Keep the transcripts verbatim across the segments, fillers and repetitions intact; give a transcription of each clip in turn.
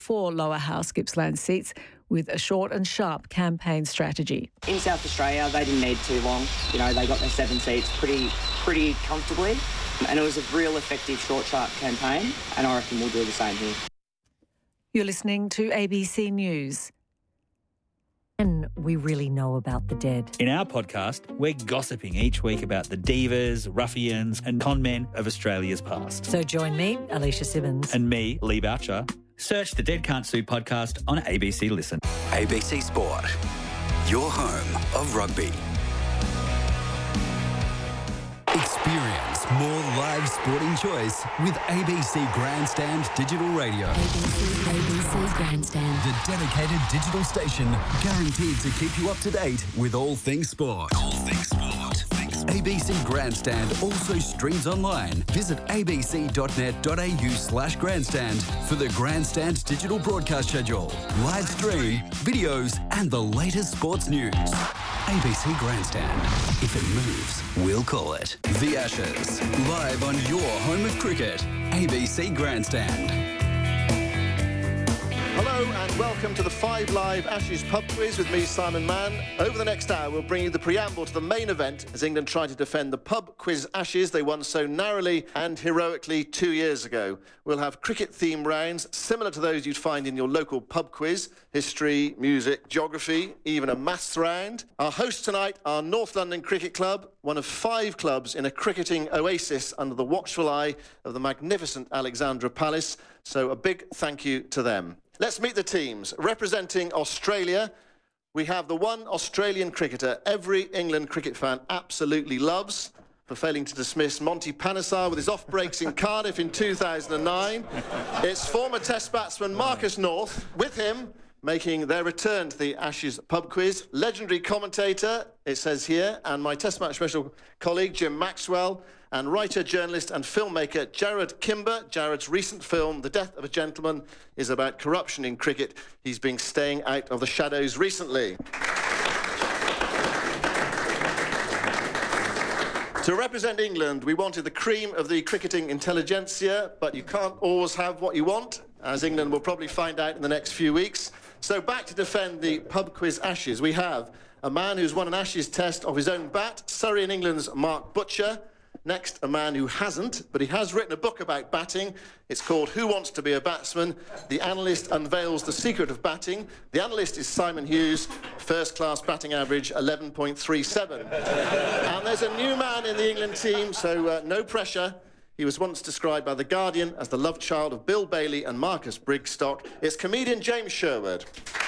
four lower house Gippsland seats with a short and sharp campaign strategy. In South Australia, they didn't need too long. You know, they got their seven seats pretty, pretty comfortably. And it was a real effective short, sharp campaign, and I reckon we'll do the same here. You're listening to A B C News. And we really know about the dead. In our podcast, we're gossiping each week about the divas, ruffians and con men of Australia's past. So join me, Alicia Simmons. And me, Lee Boucher. Search the Dead Can't Sue podcast on A B C Listen. A B C Sport, your home of rugby. Experience more live sporting choice with A B C Grandstand Digital Radio. A B C, A B C Grandstand. The dedicated digital station guaranteed to keep you up to date with all things sport. All things sport. A B C Grandstand also streams online. Visit abc.net.au slash grandstand for the Grandstand digital broadcast schedule, live stream, videos and the latest sports news. A B C Grandstand. If it moves, we'll call it. The Ashes, live on your home of cricket. A B C Grandstand. Hello and welcome to the Five Live Ashes pub quiz with me, Simon Mann. Over the next hour, we'll bring you the preamble to the main event as England try to defend the pub quiz Ashes they won so narrowly and heroically two years ago. We'll have cricket-themed rounds similar to those you'd find in your local pub quiz. History, music, geography, even a maths round. Our hosts tonight are North London Cricket Club, one of five clubs in a cricketing oasis under the watchful eye of the magnificent Alexandra Palace. So a big thank you to them. Let's meet the teams. Representing Australia, we have the one Australian cricketer every England cricket fan absolutely loves for failing to dismiss Monty Panesar with his off breaks in Cardiff in two thousand nine. It's former Test batsman Marcus North. With him, making their return to the Ashes pub quiz, legendary commentator, it says here, and my Test match special colleague Jim Maxwell, and writer, journalist and filmmaker Jared Kimber. Jared's recent film, The Death of a Gentleman, is about corruption in cricket. He's been staying out of the shadows recently. To represent England, we wanted the cream of the cricketing intelligentsia, but you can't always have what you want, as England will probably find out in the next few weeks. So back to defend the pub quiz Ashes, we have a man who's won an Ashes test of his own bat, Surrey and England's Mark Butcher. Next, a man who hasn't, but he has written a book about batting. It's called Who Wants to Be a Batsman? The Analyst Unveils the Secret of Batting. The analyst is Simon Hughes, first-class batting average eleven point three seven. And there's a new man in the England team, so uh, no pressure. He was once described by The Guardian as the love child of Bill Bailey and Marcus Brigstock. It's comedian James Sherwood.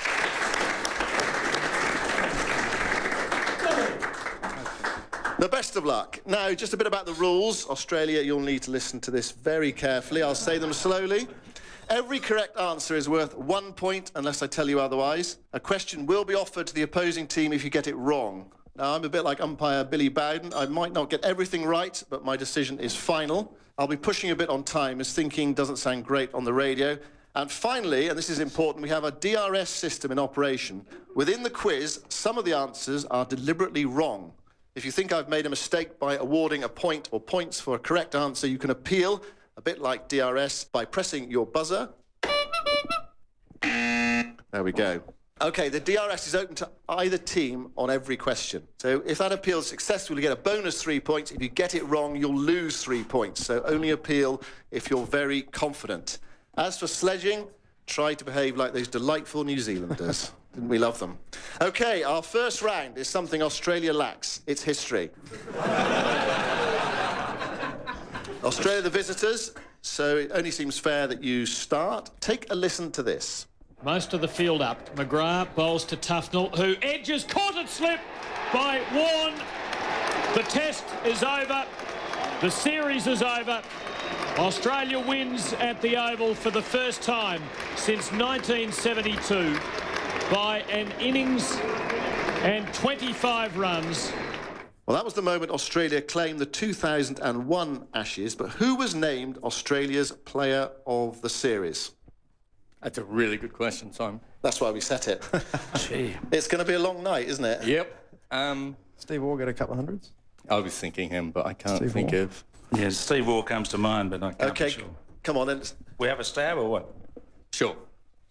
The best of luck. Now, just a bit about the rules. Australia, you'll need to listen to this very carefully. I'll say them slowly. Every correct answer is worth one point unless I tell you otherwise. A question will be offered to the opposing team if you get it wrong. Now, I'm a bit like umpire Billy Bowden. I might not get everything right, but my decision is final. I'll be pushing a bit on time as thinking doesn't sound great on the radio. And finally, and this is important, we have a D R S system in operation. Within the quiz, some of the answers are deliberately wrong. If you think I've made a mistake by awarding a point or points for a correct answer, you can appeal, a bit like D R S, by pressing your buzzer. There we go. OK, the D R S is open to either team on every question. So if that appeal is successful, you get a bonus three points. If you get it wrong, you'll lose three points. So only appeal if you're very confident. As for sledging, try to behave like those delightful New Zealanders. Didn't we love them? OK, our first round is something Australia lacks. It's history. Australia, the visitors, so it only seems fair that you start. Take a listen to this. Most of the field up. McGrath bowls to Tufnell, who edges, caught it slip by Warne. The test is over. The series is over. Australia wins at the Oval for the first time since nineteen seventy-two by an innings and twenty-five runs. Well, that was the moment Australia claimed the two thousand one Ashes, but who was named Australia's Player of the Series? That's a really good question, Simon. That's why we set it. Gee. It's going to be a long night, isn't it? Yep. Um, Steve Waugh got a couple of hundreds? I was thinking him, but I can't Steve think Waugh. of... Yeah, Steve Waugh comes to mind, but I can't Okay, be sure. come on then. We have a stab or what? Sure.